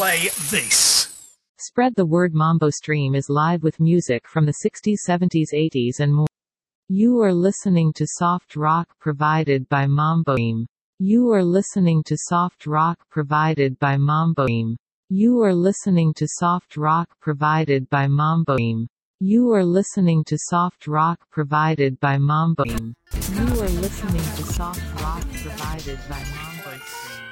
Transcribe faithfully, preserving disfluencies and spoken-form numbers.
play this. Spread the word. Mambo Stream is live with music from the sixties, seventies, eighties and more. You are listening to soft rock provided by Mambo Stream. You are listening to soft rock provided by Mambo Stream. You are listening to soft rock provided by Mambo Stream. You are listening to soft rock provided by Mambo Stream. You are listening to soft rock provided by Mambo Stream.